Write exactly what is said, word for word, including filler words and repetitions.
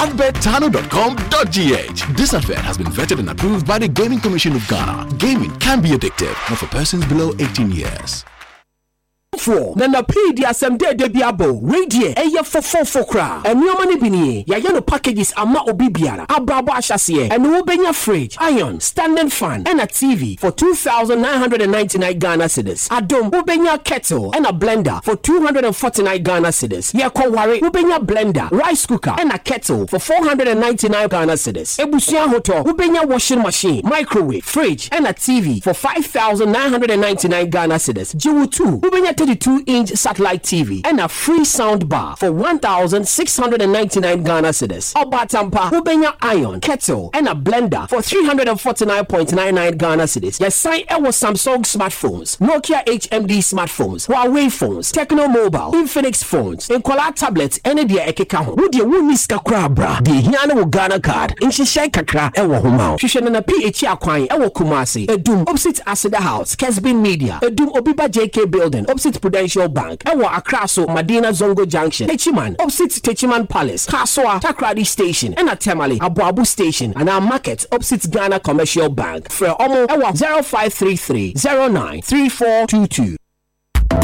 bet tano dot com dot g h. This advert has been vetted and approved by the Gaming Commission of Ghana. Gaming can be addictive, not for persons below eighteen years. For Nana P D S M D Debiabo, Radio, Aya for four for cra, and no money bini, Yayano packages Ama Obibiara, Abrabo Ashasiye, and Ubenya fridge, iron, standing fan, and a T V for two thousand nine hundred ninety-nine Ghana cedis. Adom Ubenya kettle and a blender for two hundred forty-nine Ghana cedis. Yako Wari Ubenya blender, rice cooker, and a kettle for four hundred ninety-nine Ghana cedis. Ebusia Hoto Ubenya washing machine, microwave, fridge, and a T V for five thousand nine hundred ninety-nine Ghana cedis. Jiwu two Ubenya thirty-two inch satellite T V and a free sound bar for one thousand six hundred ninety-nine Ghana cedis. Obatampa Ubenya iron, kettle, and a blender for three hundred forty-nine point nine nine Ghana cedis. Yes, sign Ewo Samsung smartphones, Nokia H M D smartphones, Huawei phones, Techno Mobile, Infinix phones, Nkola tablets, any dia ekeka ho. Wodi wu miska krabra. Di hiana wo Ghana card. Inhihye kakra ewo homa. Hwehwe na P H akwan ewo Kumasi. Edum opposite Asida House, Kesbin Media. Edum Obiba J K Building, opposite Prudential Bank. Ewo Accra so Madina Zongo Junction. Techiman, opposite Techiman Palace. Kaswa Takrady Station. And Temale, Abuabu Station. And our market opposite Ghana Commercial Bank. For Omo ewo zero five three three zero nine three four two two.